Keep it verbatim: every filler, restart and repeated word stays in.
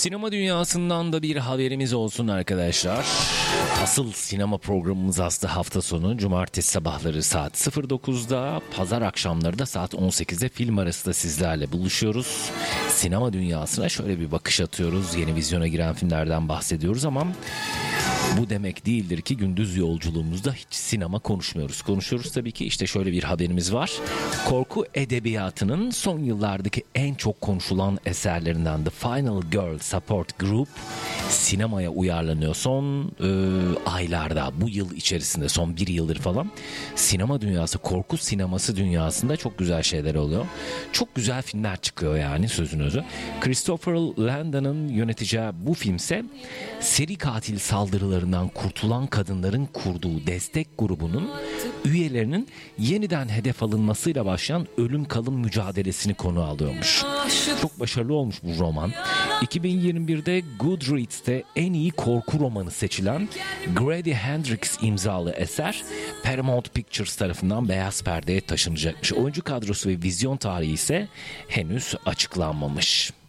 Sinema dünyasından da bir haberimiz olsun arkadaşlar. Asıl sinema programımız aslında hafta sonu cumartesi sabahları saat sıfır dokuzda, pazar akşamları da saat on sekizde film arası da sizlerle buluşuyoruz. Sinema dünyasına şöyle bir bakış atıyoruz. Yeni vizyona giren filmlerden bahsediyoruz ama bu demek değildir ki gündüz yolculuğumuzda hiç sinema konuşmuyoruz. Konuşuyoruz tabii ki. İşte şöyle bir haberimiz var. Korku edebiyatının son yıllardaki en çok konuşulan eserlerinden The Final Girl Support Group sinemaya uyarlanıyor. Son e, aylarda, bu yıl içerisinde, son bir yıldır falan sinema dünyası, korku sineması dünyasında çok güzel şeyler oluyor. Çok güzel filmler çıkıyor yani, sözün özü. Christopher Landon'ın yöneteceği bu filmse seri katil saldırılarından kurtulan kadınların kurduğu destek grubunun üyelerinin yeniden hedef alınmasıyla başlayan ölüm kalım mücadelesini konu alıyormuş. Çok başarılı olmuş bu roman. iki bin yirmi birde Goodreads'te en iyi korku romanı seçilen Grady Hendrix imzalı eser Paramount Pictures tarafından beyaz perdeye taşınacakmış. Oyuncu kadrosu ve vizyon tarihi ise henüz açıklanmamış.